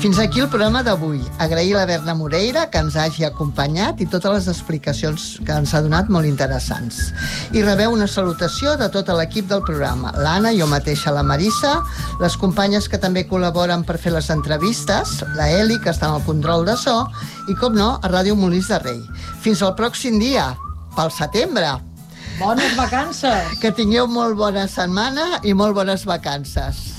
Fins aquí el programa d'avui. Agrair la Berna Moreira que ens hagi acompanyat i totes les explicacions que ens ha donat molt interessants. I rebeu una salutació de tot l'equip del programa. L'Anna, jo mateixa, la Marissa, les companyes que també col·laboren per fer les entrevistes, la Eli, que està en el control de so, i, com no, a Ràdio Molins de Rei. Fins al pròxim dia, pel setembre. Bones vacances! Que tingueu molt bona setmana i molt bones vacances.